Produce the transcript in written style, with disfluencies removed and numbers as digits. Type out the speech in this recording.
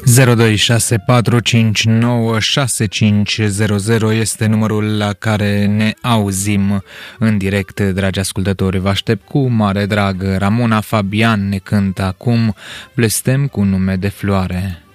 0264596500 este numărul la care ne auzim în direct, dragi ascultători. Vă aștept cu mare drag. Ramona Fabian ne cântă acum Blestem cu nume de floare.